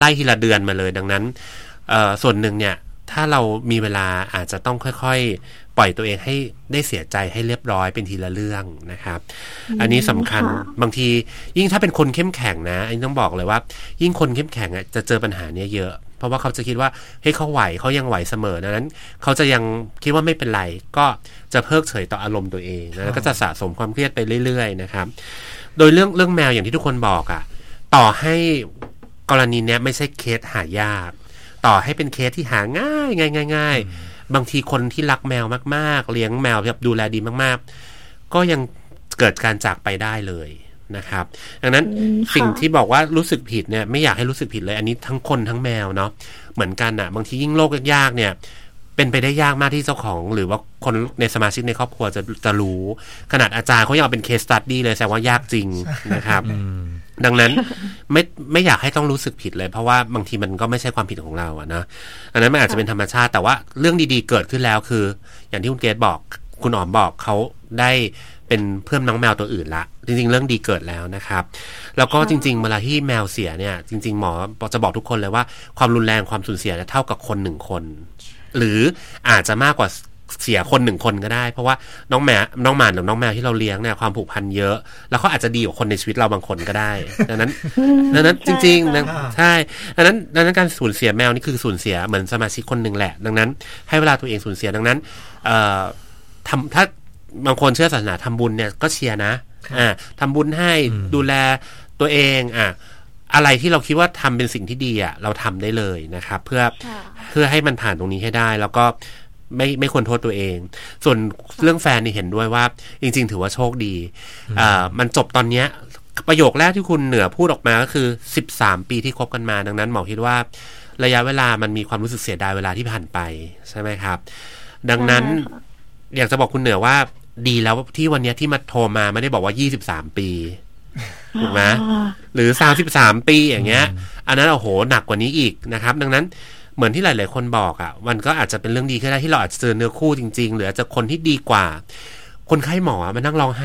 ไล่ทีละเดือนมาเลยดังนั้นส่วนหนึ่งเนี่ยถ้าเรามีเวลาอาจจะต้องค่อยๆปล่อยตัวเองให้ได้เสียใจให้เรียบร้อยเป็นทีละเรื่องนะครับอันนี้สำคัญบางทียิ่งถ้าเป็นคนเข้มแข็งนะอันนี้ต้องบอกเลยว่ายิ่งคนเข้มแข็งจะเจอปัญหาเนี้ยเยอะเพราะว่าเขาจะคิดว่าเฮ้ยเขาไหวเขายังไหวเสมอดังนั้นเขาจะยังคิดว่าไม่เป็นไรก็จะเพิกเฉยต่ออารมณ์ตัวเองแล้วก็จะสะสมความเครียดไปเรื่อยๆนะครับโดยเรื่องแมวอย่างที่ทุกคนบอกอ่ะต่อให้กรณีเนี้ยไม่ใช่เคสหายากต่อให้เป็นเคสที่หาง่ายบางทีคนที่รักแมวมากๆเลี้ยงแมวแบบดูแลดีมากๆก็ยังเกิดการจากไปได้เลยนะครับดังนั้นสิ่งที่บอกว่ารู้สึกผิดเนี่ยไม่อยากให้รู้สึกผิดเลยอันนี้ทั้งคนทั้งแมวเนาะเหมือนกันอ่ะบางทียิ่งโรคยากๆเนี่ยเป็นไปได้ยากมากที่เจ้าของหรือว่าคนในสมาชิกในครอบครัวจะรู้ขนาดอาจารย์เขายังเอาเป็นเคสสตั๊ดดี้เลยแสดงว่ายากจริงนะครับดังนั้นไม่อยากให้ต้องรู้สึกผิดเลยเพราะว่าบางทีมันก็ไม่ใช่ความผิดของเราอะนะอันนั้นมันอาจจะเป็นธรรมชาติแต่ว่าเรื่องดีๆเกิดขึ้นแล้วคืออย่างที่คุณเกรซบอกคุณอ๋อมบอกเขาได้เป็นเพื่อนน้องแมวตัวอื่นละจริงๆเรื่องดีเกิดแล้วนะครับแล้วก็จริงๆเวลาที่แมวเสียเนี่ยจริงๆหมอจะบอกทุกคนเลยว่าความรุนแรงความสูญเสียเท่ากับคน1คนหรืออาจจะมากกว่าเสียคน1คนก็ได้เพราะว่าน้องหมาหรือน้องแมวที่เราเลี้ยงเนี่ยความผูกพันเยอะแล้วเขาอาจจะดีกว่าคนในชีวิตเราบางคนก็ได้ดังนั้นจริงๆนะใช่ดังนั้นการสูญเสียแมวนี่คือสูญเสียเหมือนสมาชิกคนหนึ่งแหละดังนั้นให้เวลาตัวเองสูญเสียดังนั้นถ้าบางคนเชื่อศาสนาทำบุญเนี่ยก็เชียร์นะทำบุญให้ดูแลตัวเองอะไรที่เราคิดว่าทำเป็นสิ่งที่ดีเราทำได้เลยนะครับเพื่อให้มันผ่านตรงนี้ให้ได้แล้วก็ไม่ควรโทษตัวเองส่วนเรื่องแฟนนี่เห็นด้วยว่าจริงๆถือว่าโชคดีมันจบตอนเนี้ยประโยคแรกที่คุณเหนือพูดออกมาก็คือ13ปีที่คบกันมาดังนั้นหมอคิดว่าระยะเวลามันมีความรู้สึกเสียดายเวลาที่ผ่านไปใช่ไหมครับดังนั้นอยากจะบอกคุณเหนือว่าดีแล้วที่วันนี้ที่มาโทรมาไม่ได้บอกว่า23ปีถูกไหมหรือ33ปีอย่างเงี้ยอันนั้นโอ้โหหนักกว่านี้อีกนะครับดังนั้นเหมือนที่หลายๆคนบอกมันก็อาจจะเป็นเรื่องดีขึ้นได้ที่เราอาจจะเจอเนื้อคู่จริงๆหรืออาจจะคนที่ดีกว่าคนไข้หมอมานั่งร้องไห้